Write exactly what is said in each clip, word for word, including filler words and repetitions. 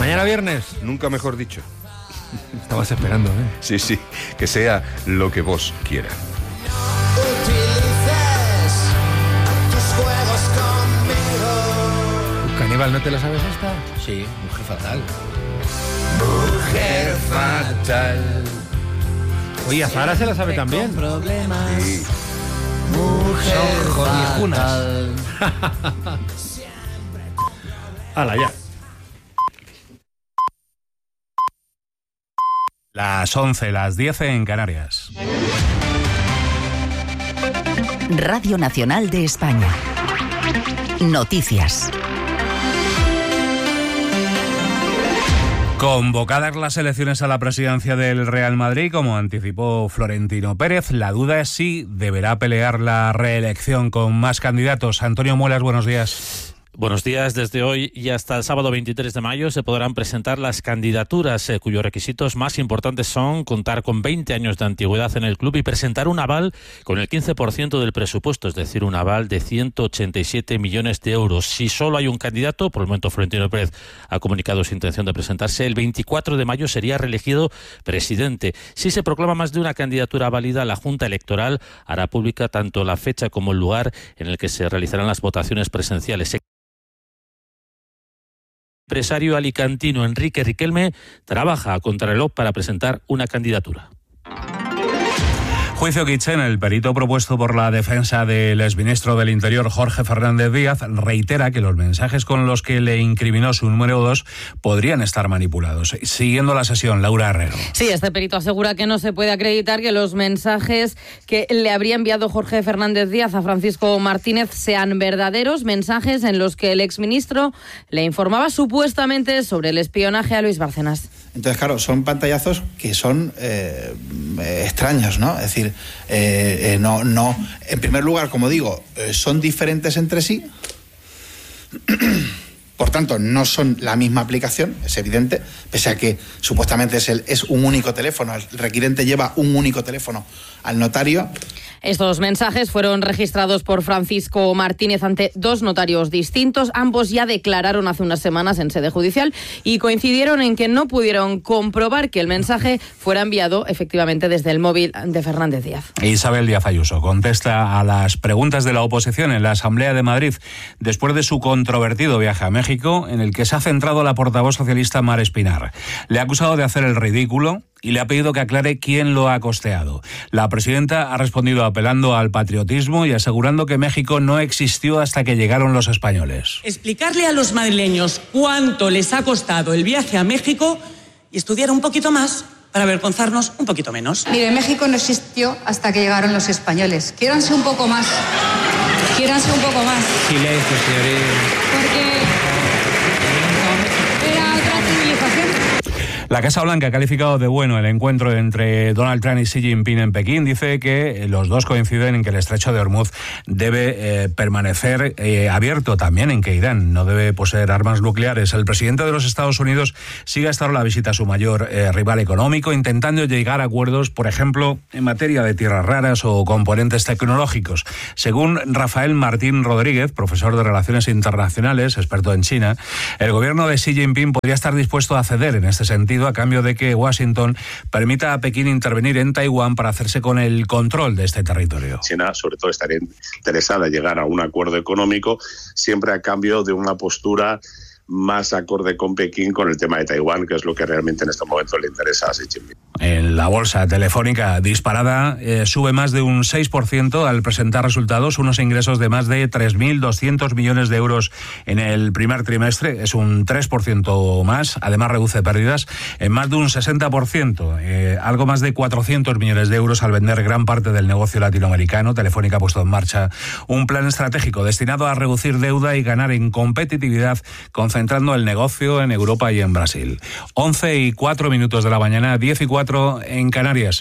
Mañana viernes. Nunca mejor dicho. Estabas esperando, ¿eh? Sí, sí, que sea lo que vos quieras. Caníbal, ¿no te la sabes esta? Sí, Mujer Fatal. Mujer fatal. Oye, a Zara se la sabe también. Problemas. Sí. Mujer Son fatal. Hala, ya. Las once, las diez en Canarias. Radio Nacional de España. Noticias. Convocadas las elecciones a la presidencia del Real Madrid, como anticipó Florentino Pérez, la duda es si deberá pelear la reelección con más candidatos. Antonio Muelas, buenos días. Buenos días. Desde hoy y hasta el sábado veintitrés de mayo se podrán presentar las candidaturas eh, cuyos requisitos más importantes son contar con veinte años de antigüedad en el club y presentar un aval con el quince por ciento del presupuesto, es decir, un aval de ciento ochenta y siete millones de euros. Si solo hay un candidato, por el momento Florentino Pérez ha comunicado su intención de presentarse, el veinticuatro de mayo sería reelegido presidente. Si se proclama más de una candidatura válida, la Junta Electoral hará pública tanto la fecha como el lugar en el que se realizarán las votaciones presenciales. El empresario alicantino Enrique Riquelme trabaja a contrarreloj para presentar una candidatura. Juicio Kitchen, el perito propuesto por la defensa del exministro del Interior Jorge Fernández Díaz, reitera que los mensajes con los que le incriminó su número dos podrían estar manipulados. Siguiendo la sesión, Laura Herrero. Sí, este perito asegura que no se puede acreditar que los mensajes que le habría enviado Jorge Fernández Díaz a Francisco Martínez sean verdaderos, mensajes en los que el exministro le informaba supuestamente sobre el espionaje a Luis Bárcenas. Entonces, claro, son pantallazos que son eh, extraños, ¿no? Es decir, eh, eh, no, no. En primer lugar, como digo, eh, son diferentes entre sí. Por tanto, no son la misma aplicación, es evidente, pese a que supuestamente es, el, es un único teléfono. El requirente lleva un único teléfono al notario. Estos mensajes fueron registrados por Francisco Martínez ante dos notarios distintos. Ambos ya declararon hace unas semanas en sede judicial y coincidieron en que no pudieron comprobar que el mensaje fuera enviado efectivamente desde el móvil de Fernández Díaz. Isabel Díaz Ayuso contesta a las preguntas de la oposición en la Asamblea de Madrid después de su controvertido viaje a México, en el que se ha centrado la portavoz socialista Mar Espinar. Le ha acusado de hacer el ridículo y le ha pedido que aclare quién lo ha costeado. La presidenta ha respondido apelando al patriotismo y asegurando que México no existió hasta que llegaron los españoles. Explicarle a los madrileños cuánto les ha costado el viaje a México y estudiar un poquito más para avergonzarnos un poquito menos. Mire, México no existió hasta que llegaron los españoles. Quiéranse un poco más. Quiéranse un poco más. Silencio, señoría. Porque era otra civilización. La Casa Blanca ha calificado de bueno el encuentro entre Donald Trump y Xi Jinping en Pekín. Dice que los dos coinciden en que el estrecho de Hormuz debe eh, permanecer eh, abierto, también en que Irán no debe poseer armas nucleares. El presidente de los Estados Unidos sigue hasta ahora la visita a su mayor eh, rival económico, intentando llegar a acuerdos, por ejemplo, en materia de tierras raras o componentes tecnológicos. Según Rafael Martín Rodríguez, profesor de Relaciones Internacionales, experto en China, el gobierno de Xi Jinping podría estar dispuesto a ceder en este sentido a cambio de que Washington permita a Pekín intervenir en Taiwán para hacerse con el control de este territorio. China, sobre todo, estaría interesada en llegar a un acuerdo económico, siempre a cambio de una postura más acorde con Pekín con el tema de Taiwán, que es lo que realmente en este momento le interesa a Xi Jinping. En la bolsa Telefónica disparada eh, sube más de un seis por ciento al presentar resultados, unos ingresos de más de tres mil doscientos millones de euros en el primer trimestre, es un tres por ciento más, además reduce pérdidas en más de un sesenta por ciento, eh, algo más de cuatrocientos millones de euros al vender gran parte del negocio latinoamericano. Telefónica ha puesto en marcha un plan estratégico destinado a reducir deuda y ganar en competitividad, concentrando el negocio en Europa y en Brasil. once y cuatro minutos de la mañana, diez y cuatro en Canarias.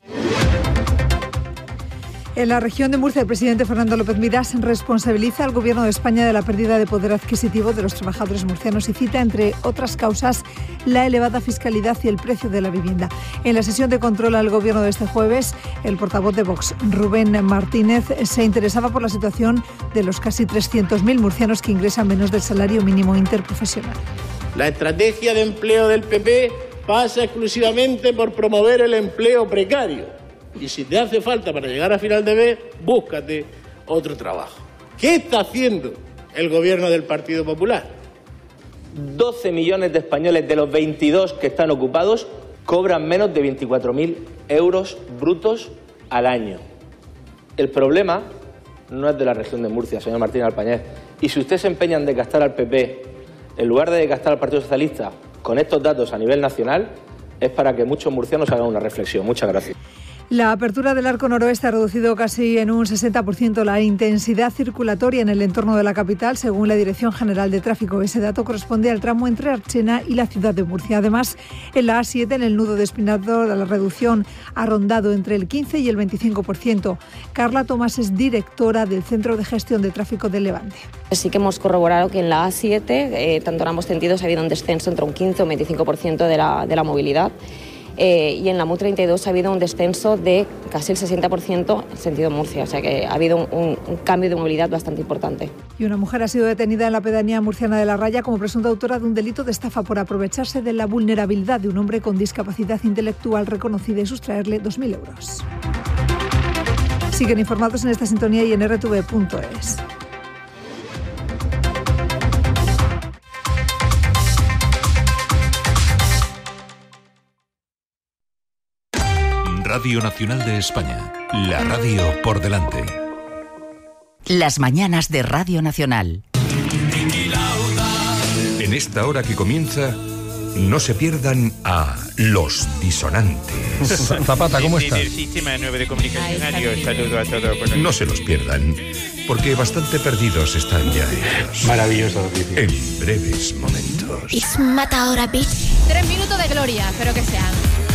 En la región de Murcia, el presidente Fernando López Miras responsabiliza al Gobierno de España de la pérdida de poder adquisitivo de los trabajadores murcianos y cita, entre otras causas, la elevada fiscalidad y el precio de la vivienda. En la sesión de control al Gobierno de este jueves, el portavoz de Vox, Rubén Martínez, se interesaba por la situación de los casi trescientos mil murcianos que ingresan menos del salario mínimo interprofesional. La estrategia de empleo del P P pasa exclusivamente por promover el empleo precario. Y si te hace falta para llegar a final de mes, búscate otro trabajo. ¿Qué está haciendo el gobierno del Partido Popular? doce millones de españoles de los veintidós que están ocupados cobran menos de veinticuatro mil euros brutos al año. El problema no es de la región de Murcia, señor Martínez Alpañez. Y si usted se empeña en desgastar al P P, en lugar de desgastar al Partido Socialista con estos datos a nivel nacional, es para que muchos murcianos hagan una reflexión. Muchas gracias. La apertura del arco noroeste ha reducido casi en un sesenta por ciento la intensidad circulatoria en el entorno de la capital, según la Dirección General de Tráfico. Ese dato corresponde al tramo entre Archena y la ciudad de Murcia. Además, en la A siete, en el nudo de Espinador, la reducción ha rondado entre el quince y el veinticinco por ciento. Carla Tomás es directora del Centro de Gestión de Tráfico de Levante. Sí que hemos corroborado que en la A siete, eh, tanto en ambos sentidos, ha habido un descenso entre un quince o un veinticinco por ciento de la, de la movilidad. Eh, y en la M U treinta y dos ha habido un descenso de casi el sesenta por ciento en sentido Murcia, o sea que ha habido un, un, un cambio de movilidad bastante importante. Y una mujer ha sido detenida en la pedanía murciana de La Raya como presunta autora de un delito de estafa por aprovecharse de la vulnerabilidad de un hombre con discapacidad intelectual reconocida y sustraerle dos mil euros. Siguen informados en esta sintonía y en erre te ve punto es. Radio Nacional de España, la radio por delante. Las mañanas de Radio Nacional. En esta hora que comienza, no se pierdan a Los Disonantes. Zapata, ¿cómo estás? Del sistema nueve de comunicación aéreo, saludo a todos. No se los pierdan, porque bastante perdidos están ya ellos. Maravillosa noticia. En breves momentos. Es mata ahora, bitch. Tres minutos de gloria, espero que sean.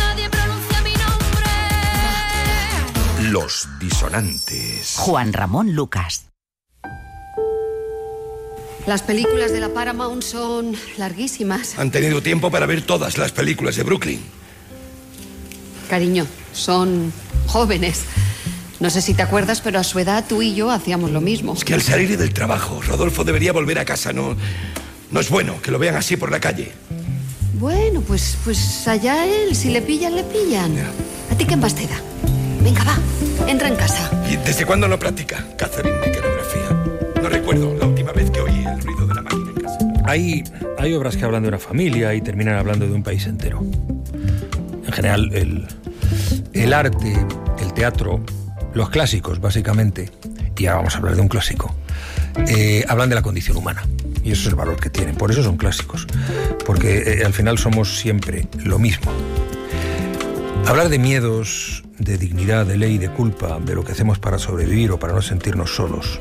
Los Disonantes. Juan Ramón Lucas. Las películas de la Paramount son larguísimas. Han tenido tiempo para ver todas las películas de Brooklyn. Cariño, son jóvenes. No sé si te acuerdas, pero a su edad tú y yo hacíamos lo mismo. Es que al salir del trabajo, Rodolfo debería volver a casa. No, no es bueno que lo vean así por la calle. Bueno, pues, pues allá él. Si le pillan, le pillan. ¿A ti qué más te da? Venga, va, entra en casa. ¿Y desde cuándo no practica Catherine mecanografía? No recuerdo la última vez que oí el ruido de la máquina en casa. Hay, hay obras que hablan de una familia y terminan hablando de un país entero. En general, el, el arte, el teatro, los clásicos, básicamente, y ahora vamos a hablar de un clásico, eh, hablan de la condición humana. Y eso es el valor que tienen. Por eso son clásicos. Porque eh, al final somos siempre lo mismo. Hablar de miedos, de dignidad, de ley, de culpa, de lo que hacemos para sobrevivir o para no sentirnos solos.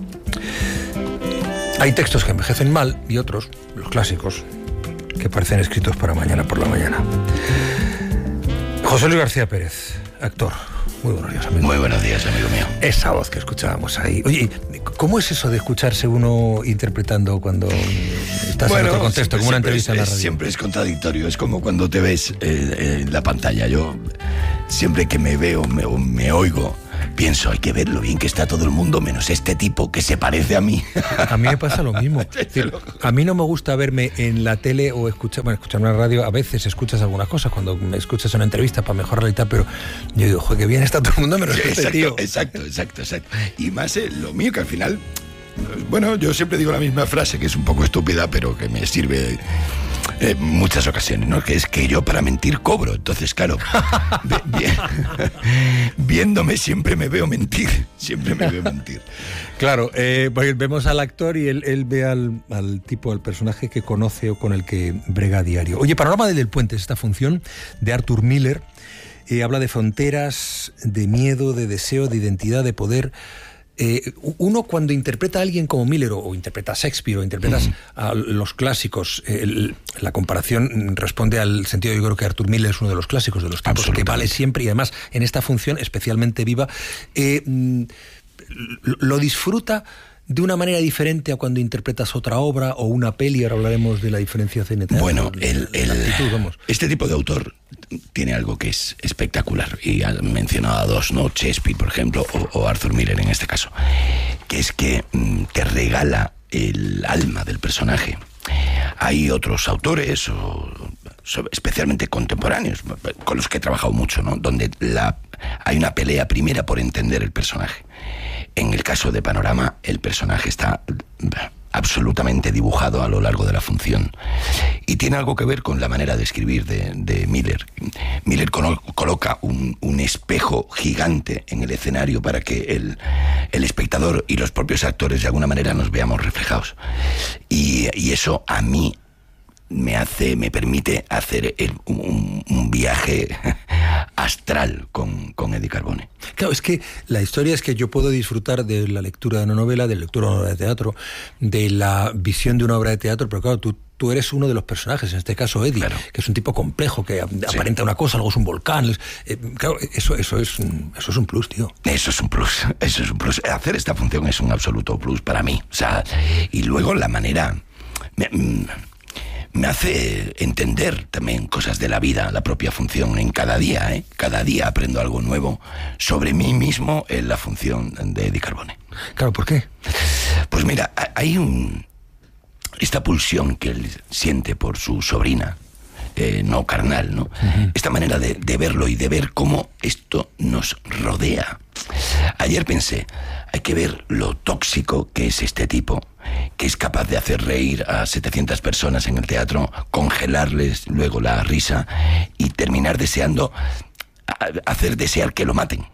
Hay textos que envejecen mal y otros, los clásicos, que parecen escritos para mañana por la mañana. José Luis García Pérez, actor. Muy buenos días, amigo. Muy buenos días, amigo mío. Esa voz que escuchábamos ahí. Oye, ¿cómo es eso de escucharse uno interpretando cuando estás bueno, en otro contexto, como una entrevista es, en la radio? Siempre es contradictorio, es como cuando te ves eh, en la pantalla. Yo, siempre que me veo, me, me oigo, pienso, hay que ver lo bien que está todo el mundo, menos este tipo que se parece a mí. A mí me pasa lo mismo. Decir, a mí no me gusta verme en la tele o escuchar, bueno, escuchar una radio. A veces escuchas algunas cosas cuando me escuchas una entrevista para mejorar y tal, pero yo digo, joder, qué bien está todo el mundo menos este tío. Exacto, exacto, exacto. Y más eh, lo mío, que al final, bueno, yo siempre digo la misma frase, que es un poco estúpida, pero que me sirve en muchas ocasiones, ¿no? Que es que yo para mentir cobro. Entonces, claro, vi, vi, viéndome siempre me veo mentir, siempre me veo mentir. Claro, eh, vemos al actor y él, él ve al, al tipo, al personaje que conoce o con el que brega a diario. Oye, Panorama del Puente, esta función de Arthur Miller, eh, habla de fronteras, de miedo, de deseo, de identidad, de poder. Eh, uno cuando interpreta a alguien como Miller o, o interpreta a Shakespeare o interpretas uh-huh. a los clásicos, eh, el, la comparación responde al sentido. Yo creo que Arthur Miller es uno de los clásicos, de los tipos que vale siempre, y además en esta función especialmente viva, eh, lo, lo disfruta de una manera diferente a cuando interpretas otra obra o una peli. Ahora hablaremos de la diferencia cine-teatro. Bueno, el, el, actitud, vamos. Este tipo de autor tiene algo que es espectacular, y ha mencionado a dos, ¿no? Shakespeare, por ejemplo, o, o Arthur Miller en este caso, que es que mm, te regala el alma del personaje. Hay otros autores, o, especialmente contemporáneos, con los que he trabajado mucho, ¿no? Donde la, hay una pelea primera por entender el personaje. En el caso de Panorama, el personaje está absolutamente dibujado a lo largo de la función. Y tiene algo que ver con la manera de escribir de, de Miller. Miller colo- coloca un, un espejo gigante en el escenario para que el, el espectador y los propios actores de alguna manera nos veamos reflejados. Y, y eso a mí me hace, me permite hacer el, un, un viaje astral con, con Eddie Carbone. Claro, es que la historia es que yo puedo disfrutar de la lectura de una novela, de la lectura de una obra de teatro, de la visión de una obra de teatro, pero claro, tú, tú eres uno de los personajes, en este caso Eddie, claro, que es un tipo complejo, que sí. aparenta una cosa, luego es un volcán. Eh, claro, eso, eso, es un, eso es un plus, tío. Eso es un plus, eso es un plus. Hacer esta función es un absoluto plus para mí. O sea, y luego la manera... Me, me hace entender también cosas de la vida, la propia función en cada día, ¿eh? Cada día aprendo algo nuevo sobre mí mismo en la función de Eddie Carbone. Claro, ¿por qué? Pues mira, hay un... esta pulsión que él siente por su sobrina, eh, no carnal, ¿no? Uh-huh. Esta manera de, de verlo y de ver cómo esto nos rodea. Ayer pensé, hay que ver lo tóxico que es este tipo, que es capaz de hacer reír a setecientas personas en el teatro, congelarles luego la risa y terminar deseando, hacer desear que lo maten.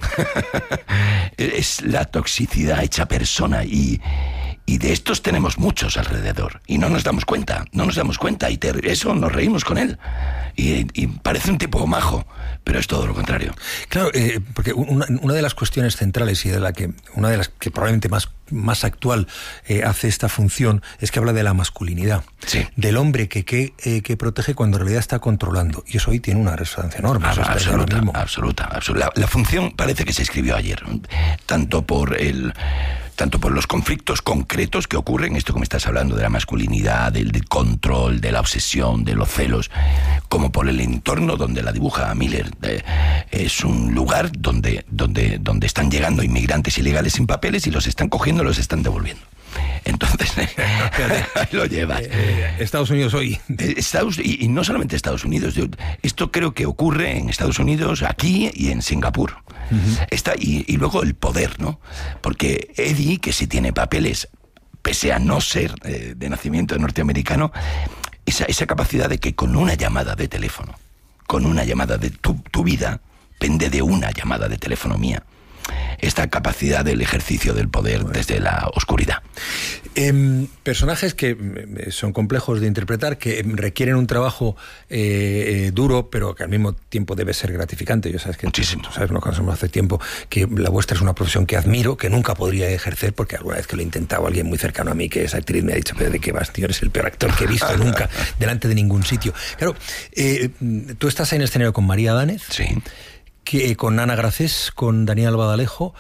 Es la toxicidad hecha persona y... Y de estos tenemos muchos alrededor. Y no nos damos cuenta, no nos damos cuenta. Y te, eso nos reímos con él. Y, y parece un tipo majo, pero es todo lo contrario. Claro, eh, porque una, una de las cuestiones centrales y de la que, una de las que probablemente más, más actual eh, hace esta función es que habla de la masculinidad. Sí. Del hombre que, que, eh, que protege cuando en realidad está controlando. Y eso hoy tiene una resonancia enorme. Ah, eso es absoluta, absoluta, absoluta. La, la función parece que se escribió ayer. Tanto por el... tanto por los conflictos concretos que ocurren, esto que me estás hablando de la masculinidad, del, del control, de la obsesión, de los celos, como por el entorno donde la dibuja Miller. Eh, es un lugar donde, donde, donde están llegando inmigrantes ilegales sin papeles y los están cogiendo y los están devolviendo. Entonces, ahí lo llevas. Eh, eh, Estados Unidos hoy. Estados, y, y no solamente Estados Unidos. Yo, esto creo que ocurre en Estados Unidos, aquí y en Singapur. Uh-huh. Está, y, y luego el poder, ¿no? Porque Eddie, que sí tiene papeles, pese a no ser eh, de nacimiento norteamericano, esa, esa capacidad de que con una llamada de teléfono, con una llamada de tu, tu vida, pende de una llamada de teléfono mía. Esta capacidad del ejercicio del poder bueno. desde la oscuridad. Eh, personajes que son complejos de interpretar, que requieren un trabajo eh, eh, duro, pero que al mismo tiempo debe ser gratificante. Yo sabes que muchísimo. Tú sabes, nos conocemos hace tiempo, que la vuestra es una profesión que admiro, que nunca podría ejercer, porque alguna vez que lo he intentado, alguien muy cercano a mí, que es actriz, me ha dicho, pero ¿de qué vas, tío? Eres el peor actor que he visto nunca delante de ningún sitio. Claro, eh, tú estás en el escenario con María Danez. Sí. Que, con Ana Gracés, con Daniel Badalejo,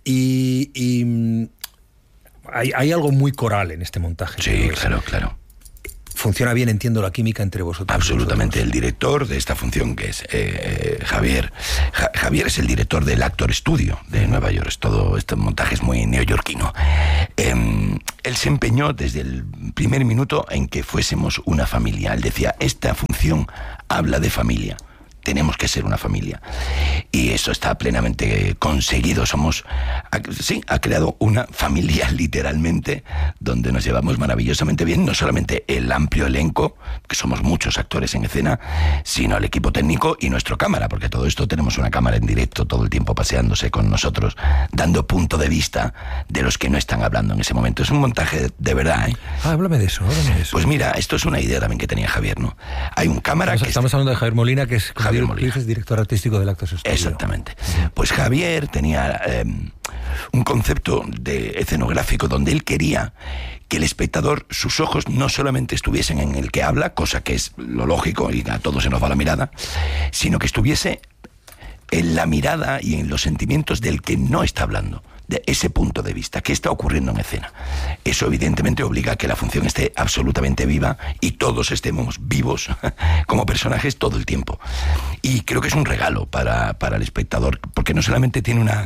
y, y hay, hay algo muy coral en este montaje. Sí, claro, claro. Funciona bien, entiendo, la química entre vosotros. Absolutamente. Vosotros. El director de esta función, que es eh, Javier. Ja, Javier es el director del Actor Studio de Nueva York. Es todo, este montaje es muy neoyorquino. Eh, él se empeñó desde el primer minuto en que fuésemos una familia. Él decía, esta función habla de familia. Tenemos que ser una familia. Y eso está plenamente conseguido. Somos, sí, ha creado una familia literalmente, donde nos llevamos maravillosamente bien, no solamente el amplio elenco, que somos muchos actores en escena, sino el equipo técnico y nuestra cámara, porque todo esto tenemos una cámara en directo todo el tiempo paseándose con nosotros, dando punto de vista de los que no están hablando en ese momento. Es un montaje de verdad, ¿eh? Ah, háblame de eso, háblame de eso. Pues mira, esto es una idea también que tenía Javier, ¿no? Hay un cámara estamos, que... Estamos hablando de Javier Molina, que es... Javier Molina. Es director artístico del Actors Studio. Exactamente. Pues Javier tenía eh, un concepto de escenográfico donde él quería que el espectador, sus ojos no solamente estuviesen en el que habla, cosa que es lo lógico y a todos se nos va la mirada, sino que estuviese en la mirada y en los sentimientos del que no está hablando, de ese punto de vista, qué está ocurriendo en escena. Eso evidentemente obliga a que la función esté absolutamente viva y todos estemos vivos como personajes todo el tiempo. Y creo que es un regalo para, para el espectador, porque no solamente tiene una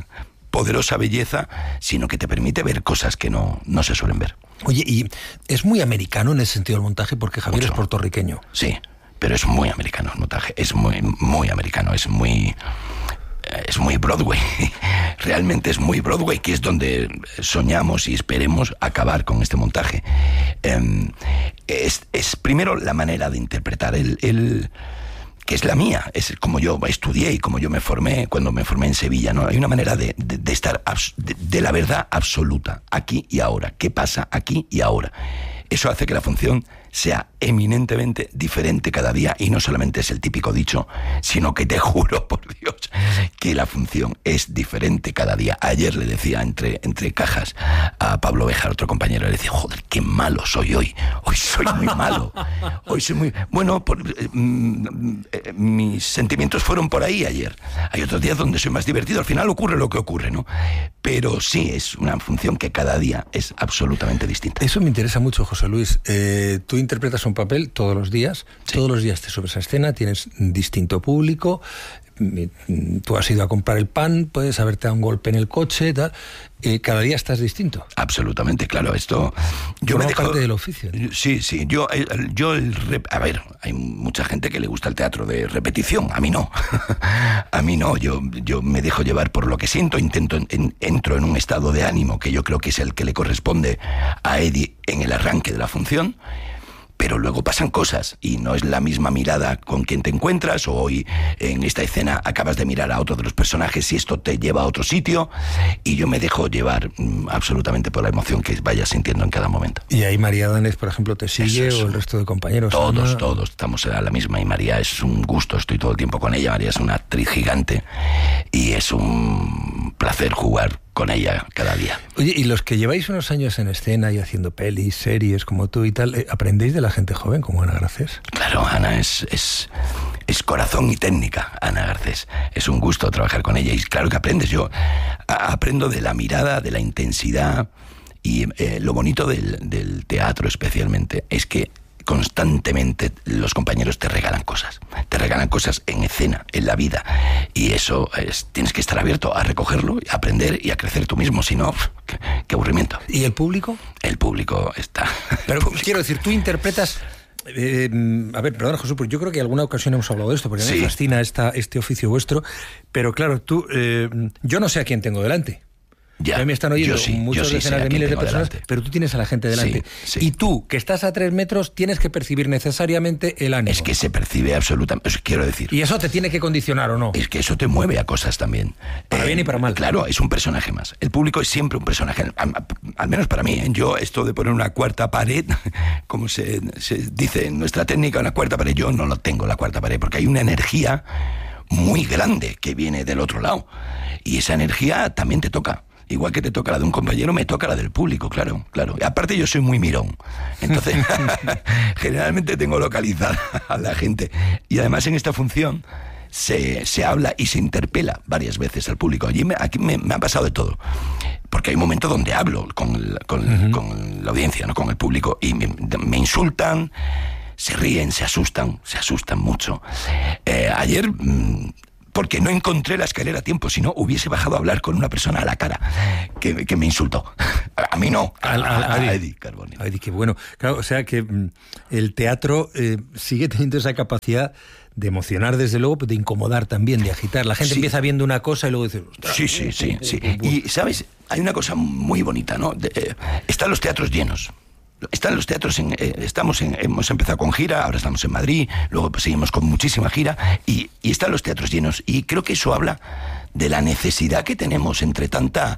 poderosa belleza, sino que te permite ver cosas que no, no se suelen ver. Oye, y es muy americano en ese sentido el montaje, porque Javier Mucho. es puertorriqueño. Sí, pero es muy americano el montaje, es muy, muy americano, es muy... Es muy Broadway, realmente es muy Broadway, que es donde soñamos y esperemos acabar con este montaje. Eh, es, es primero la manera de interpretar el, el que es la mía, es como yo estudié y como yo me formé cuando me formé en Sevilla, ¿no? Hay una manera de, de, de estar abs, de, de la verdad absoluta, aquí y ahora. ¿Qué pasa aquí y ahora? Eso hace que la función sea eminentemente diferente cada día, y no solamente es el típico dicho, sino que te juro por Dios que la función es diferente cada día. Ayer le decía entre, entre cajas a Pablo Béjar, otro compañero, le decía, joder, qué malo soy hoy, hoy soy muy malo, hoy soy muy... Bueno, por, eh, eh, mis sentimientos fueron por ahí ayer. Hay otros días donde soy más divertido, al final ocurre lo que ocurre, ¿no? Pero sí, es una función que cada día es absolutamente distinta. Eso me interesa mucho, José Luis. Eh, tú interpretas un papel todos los días, sí. Todos los días te subes a escena, tienes un distinto público, tú has ido a comprar el pan, puedes haberte dado un golpe en el coche, tal. Eh, cada día estás distinto. Absolutamente, claro. Esto yo Forma me dejo, parte del oficio, ¿no? Sí, sí. Yo, yo el rep, a ver, hay mucha gente que le gusta el teatro de repetición. A mí no. A mí no. Yo, yo me dejo llevar por lo que siento. Intento, en, entro en un estado de ánimo que yo creo que es el que le corresponde a Eddie en el arranque de la función. Pero luego pasan cosas y no es la misma mirada con quien te encuentras, o hoy en esta escena acabas de mirar a otro de los personajes y esto te lleva a otro sitio, y yo me dejo llevar mm, absolutamente por la emoción que vayas sintiendo en cada momento. Y ahí María Danés, por ejemplo, te sigue, o el resto de compañeros. Todos, Ana. todos estamos a la misma, y María es un gusto, estoy todo el tiempo con ella. María es una actriz gigante y es un placer jugar con ella cada día. Oye, y los que lleváis unos años en escena y haciendo pelis, series como tú y tal, ¿aprendéis de la gente joven como Ana Garcés? Claro, Ana es, es, es corazón y técnica, Ana Garcés. Es un gusto trabajar con ella y claro que aprendes. Yo a, aprendo de la mirada, de la intensidad, y eh, lo bonito del, del teatro especialmente es que constantemente los compañeros te regalan cosas, te regalan cosas en escena, en la vida, y eso es, tienes que estar abierto a recogerlo, a aprender y a crecer tú mismo, si no, qué, qué aburrimiento. ¿Y el público? El público está... Pero público. Quiero decir, tú interpretas... Eh, a ver, perdona, Jesús, porque yo creo que en alguna ocasión hemos hablado de esto, porque sí. Me fascina esta, este oficio vuestro, pero claro, tú, eh, yo no sé a quién tengo delante. Ya, a mí me están oyendo sí, muchas sí decenas de miles de personas, delante. Pero tú tienes a la gente delante. Sí, sí. Y tú, que estás a tres metros, tienes que percibir necesariamente el ánimo. Es que se percibe absolutamente, eso quiero decir. ¿Y eso te tiene que condicionar o no? Es que eso te mueve a cosas también. Para eh, bien y para mal. Claro, es un personaje más. El público es siempre un personaje, al, al menos para mí. ¿eh? Yo, esto de poner una cuarta pared, como se, se dice en nuestra técnica, una cuarta pared, yo no lo tengo, la cuarta pared, porque hay una energía muy grande que viene del otro lado. Y esa energía también te toca. Igual que te toca la de un compañero, me toca la del público, claro, claro. Y aparte yo soy muy mirón. Entonces, generalmente tengo localizada a la gente. Y además en esta función se, se habla y se interpela varias veces al público. Allí me, aquí me, me ha pasado de todo. Porque hay un momento donde hablo con, el, con, uh-huh. con la audiencia, ¿no? Con el público, y me, me insultan, se ríen, se asustan, se asustan mucho. Eh, ayer... Mmm, porque no encontré la escalera a tiempo, si no hubiese bajado a hablar con una persona a la cara que, que me insultó. A mí no, a, a, a Eddie Carboni. A Eddie, qué bueno. Claro, o sea que mm, el teatro eh, sigue teniendo esa capacidad de emocionar, desde luego, pero de incomodar también, de agitar. La gente sí. empieza viendo una cosa y luego dice... Sí, sí, sí, sí. Y, ¿sabes? Hay una cosa muy bonita, ¿no? De, eh, están los teatros llenos. Están los teatros, en, eh, estamos en, hemos empezado con gira, ahora estamos en Madrid, luego pues, seguimos con muchísima gira, y, y están los teatros llenos, y creo que eso habla de la necesidad que tenemos entre tanta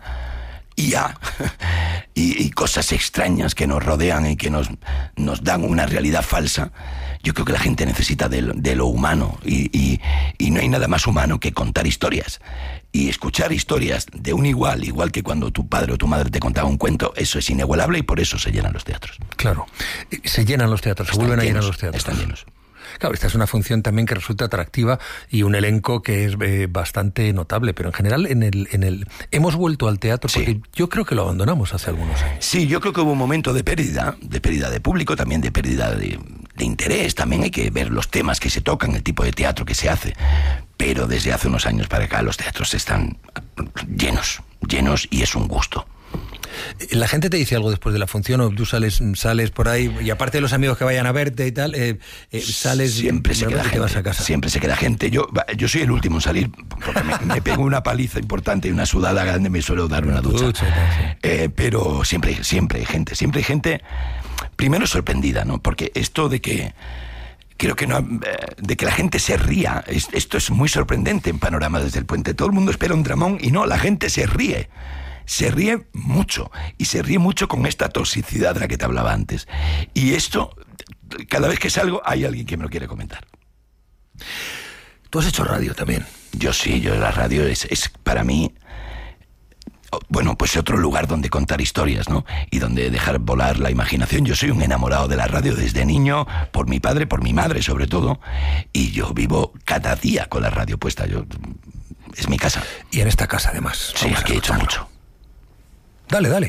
I A y, y cosas extrañas que nos rodean y que nos, nos dan una realidad falsa. Yo creo que la gente necesita de, de lo humano, y, y, y no hay nada más humano que contar historias. Y escuchar historias de un igual, igual que cuando tu padre o tu madre te contaba un cuento, eso es inigualable, y por eso se llenan los teatros. Claro, se llenan los teatros, se vuelven a llenar los teatros. Están llenos. Claro, esta es una función también que resulta atractiva y un elenco que es eh, bastante notable, pero en general en el, en el hemos vuelto al teatro porque sí. Yo creo que lo abandonamos hace algunos años. Sí, yo creo que hubo un momento de pérdida, de pérdida de público, también de pérdida de, de interés, también hay que ver los temas que se tocan, el tipo de teatro que se hace, pero desde hace unos años para acá los teatros están llenos, llenos y es un gusto. ¿La gente te dice algo después de la función o tú sales sales por ahí y aparte de los amigos que vayan a verte y tal, eh, eh, sales siempre se queda y te gente, vas a casa? Siempre se queda gente. Yo, yo soy el último en salir porque me, me pego una paliza importante y una sudada grande, me suelo dar una ducha. ducha sí. eh, pero siempre, siempre hay gente, siempre hay gente, primero sorprendida, ¿no? Porque esto de que Creo que no, de que la gente se ría, esto es muy sorprendente en Panorama desde el Puente. Todo el mundo espera un dramón y no, la gente se ríe. Se ríe mucho, y se ríe mucho con esta toxicidad de la que te hablaba antes. Y esto, cada vez que salgo, hay alguien que me lo quiere comentar. ¿Tú has hecho radio también? Yo sí, yo la radio es, es para mí, bueno, pues otro lugar donde contar historias, ¿no? Y donde dejar volar la imaginación. Yo soy un enamorado de la radio desde niño, por mi padre, por mi madre sobre todo, y yo vivo cada día con la radio puesta. Yo, es mi casa. Y en esta casa, además. Sí, aquí he hecho mucho. Dale, dale.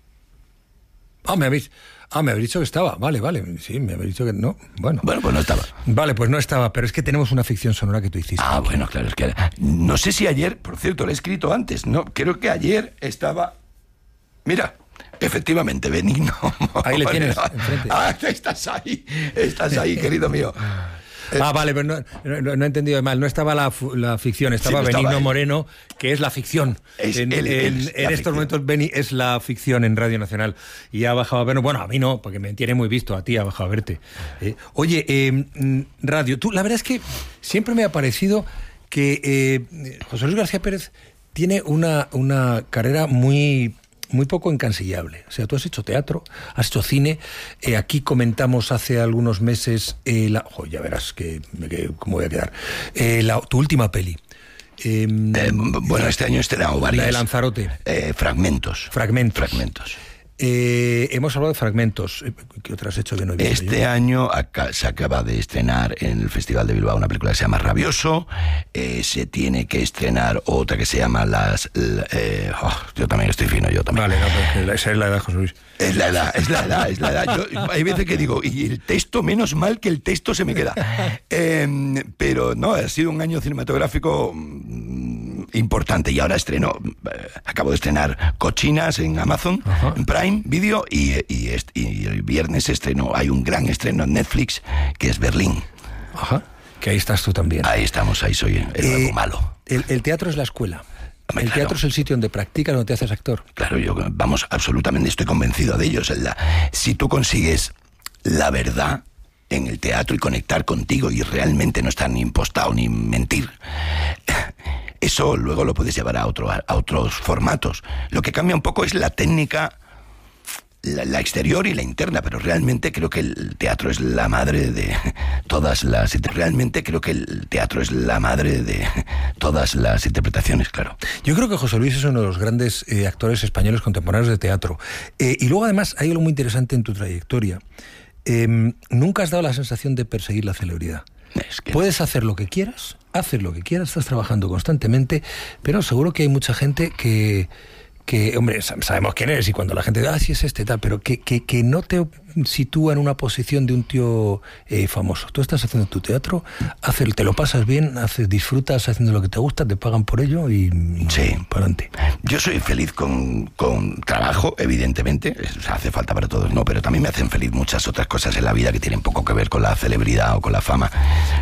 Ah, me habéis... Ah, me habéis dicho que estaba. Vale, vale. Sí, me habéis dicho que no. Bueno. Bueno, pues no estaba. Vale, pues no estaba, pero es que tenemos una ficción sonora que tú hiciste. Ah, bueno, claro, es que... No sé si ayer, por cierto, lo he escrito antes, no, creo que ayer estaba... Mira, efectivamente, Benigno. Ahí le tienes, enfrente. Ah, estás ahí, estás ahí, querido mío. Ah, vale, pero no, no, no he entendido mal. No estaba la, la ficción, estaba sí, Benigno estaba Moreno, que es la ficción. Es en el, en, el, en estos ficción. momentos Beni es la ficción en Radio Nacional. Y ha bajado a vernos. Bueno, a mí no, porque me tiene muy visto. A ti ha bajado a verte. Eh, oye, eh, Radio, tú, la verdad es que siempre me ha parecido que eh, José Luis García Pérez tiene una, una carrera muy... muy poco incansillable. O sea, tú has hecho teatro, has hecho cine. Eh, aquí comentamos hace algunos meses, eh, la, oh, ya verás que, que, cómo voy a quedar, eh, la, tu última peli. Eh, eh, bueno, este año he estrenado varias. La de Lanzarote. Eh, fragmentos. Fragmentos. Fragmentos. Eh, hemos hablado de fragmentos. ¿Qué otras has hecho que no he visto? Este yo? año acá, se acaba de estrenar en el Festival de Bilbao una película que se llama Rabioso. Eh, se tiene que estrenar otra que se llama Las... Eh, oh, yo también estoy fino, yo también. Vale, no, pero esa es la edad, José Luis. Es la edad, es la edad, es la edad. Yo, hay veces que digo, y el texto, menos mal que el texto se me queda. Eh, pero no, ha sido un año cinematográfico importante y ahora estreno, eh, acabo de estrenar Cochinas en Amazon, Ajá. en Prime Video, y, y, y el viernes estreno, hay un gran estreno en Netflix que es Berlín. Ajá, que ahí estás tú también. Ahí estamos, ahí soy el eh, nuevo malo. El, el teatro es la escuela. Hombre, el claro. teatro es el sitio donde practicas, donde te haces actor. Claro, yo, vamos, absolutamente estoy convencido de ello. La, si tú consigues la verdad en el teatro y conectar contigo y realmente no estar ni impostado ni mentir, eso luego lo puedes llevar a, otro, a, a otros formatos. Lo que cambia un poco es la técnica, la, la exterior y la interna, pero realmente creo que el teatro es la madre de todas las... Realmente creo que el teatro es la madre de todas las interpretaciones, claro. Yo creo que José Luis es uno de los grandes eh, actores españoles contemporáneos de teatro. Eh, y luego además hay algo muy interesante en tu trayectoria. Eh, nunca has dado la sensación de perseguir la celebridad. Es que puedes hacer lo que quieras, hacer lo que quieras, estás trabajando constantemente, pero seguro que hay mucha gente que... que, hombre, sabemos quién eres y cuando la gente dice, ah, sí es este, tal, pero que, que, que no te sitúa en una posición de un tío eh, famoso. Tú estás haciendo tu teatro, haces, te lo pasas bien, haces, disfrutas haciendo lo que te gusta, te pagan por ello y, y sí. para adelante. Yo soy feliz con, con trabajo, evidentemente, o sea, hace falta para todos, no, pero también me hacen feliz muchas otras cosas en la vida que tienen poco que ver con la celebridad o con la fama.